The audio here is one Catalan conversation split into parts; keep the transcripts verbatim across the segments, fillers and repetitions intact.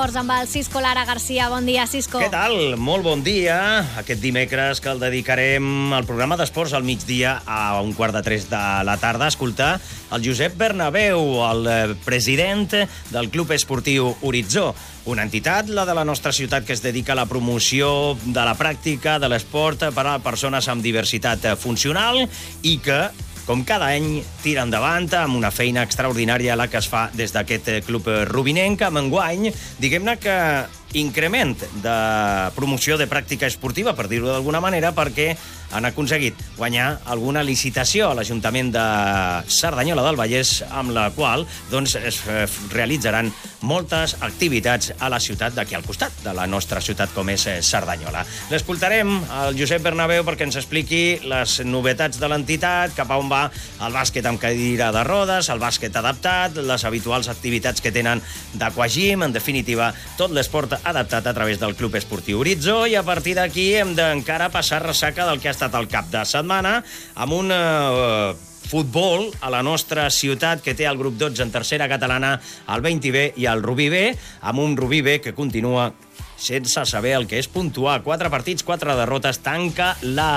Amb el Cisco Lara Garcia. Bon dia, Cisco. Què tal? Molt bon dia. Aquest dimecres que el dedicarem al programa d'esports al migdia a un quart de tres de la tarda a escoltar el Josep Bernabéu, el president del Club Esportiu Horitzó, una entitat, la de la nostra ciutat, que es dedica a la promoció de la pràctica de l'esport per a persones amb diversitat funcional i que, com cada any, tira endavant amb una feina extraordinària la que es fa des d'aquest club rubinenc, amb enguany, diguem-ne que increment de promoció de pràctica esportiva, per dir-ho d'alguna manera, perquè han aconseguit guanyar alguna licitació a l'Ajuntament de Cerdanyola del Vallès, amb la qual doncs, es realitzaran moltes activitats a la ciutat d'aquí al costat, de la nostra ciutat com és Cerdanyola. L'escoltarem, el Josep Bernabéu, perquè ens expliqui les novetats de l'entitat, cap a on va el bàsquet amb cadira de rodes, el bàsquet adaptat, les habituals activitats que tenen d'aquagym, en definitiva, tot l'esport adaptat a través del Club Esportiu Horitzó, i a partir d'aquí hem d'encara passar ressaca del que ha estat el cap de setmana amb un eh, futbol a la nostra ciutat que té el grup dotze en tercera catalana, el Veinti B i el Rubí B, amb un Rubí B que continua sense saber el que és puntuar. Quatre partits, quatre derrotes, tanca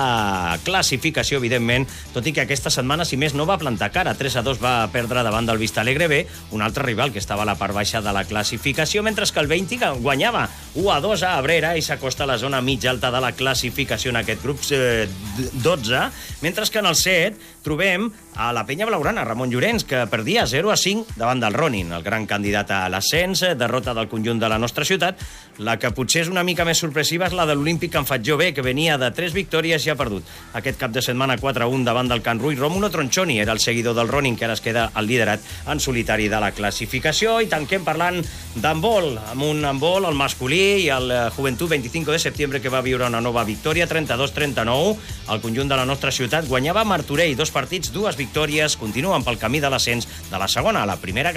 la classificació, evidentment, tot i que aquesta setmana, si més, no va plantar cara. tres a dos va perdre davant del Vista Alegre B, un altre rival que estava a la part baixa de la classificació, mentre que el Veinti guanyava u a dos a Abrera i s'acosta a la zona mitja alta de la classificació en aquest grup eh, dotze, mentre que en el set trobem a la penya blaugrana, Ramon Llorenç, que perdia zero a cinc davant del Ronin, el gran candidat a l'ascens, derrota del conjunt de la nostra ciutat. La que potser és una mica més sorpressiva és la de l'Olímpic en Fatjó B, que venia de tres victòries i ha perdut aquest cap de setmana quatre a un davant del Can Rull. Rómulo Tronchoni era el seguidor del Ronin, que ara es queda al liderat en solitari de la classificació. I tanquem parlant d'handbol, amb un handbol, el masculí i el Joventut veinticinco de setembre, que va viure una nova victòria, trenta-dos a trenta-nou. El conjunt de la nostra ciutat guanyava Martorell, dos partits, dues victòries, continuen pel camí de l'ascens de la segona a la primera